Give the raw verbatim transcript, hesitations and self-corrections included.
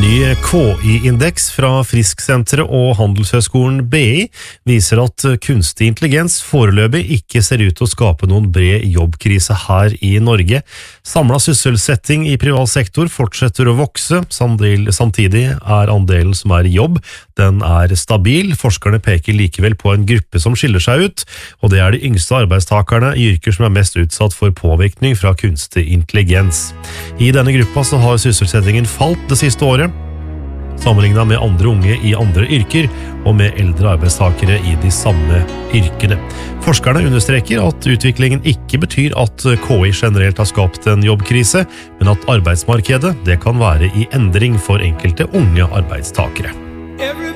ny K I-indeks fra Frisksenteret og Handelshøyskolen B I viser at kunstig intelligens foreløpig ikke ser ut til å skape noen bred jobbkrise her i Norge. Samlet sysselsetting i privat sektor fortsetter å vokse, samtidig er andelen som er i jobb, den er stabil. Forskerne peker likevel på en gruppe som skiller seg ut, og det er de yngste arbeidstakerne i yrker som er mest utsatt for påvirkning fra kunstig intelligens. I denne gruppa så har sysselsettingen falt det siste året, sammenlignet med andre unge i andre yrker og med eldre arbeidstakere i de samme yrkene. Forskerne understreker at utviklingen ikke betyr at K I generelt har skapt en jobbkrise, men at arbeidsmarkedet det kan være i endring for enkelte unge arbeidstakere.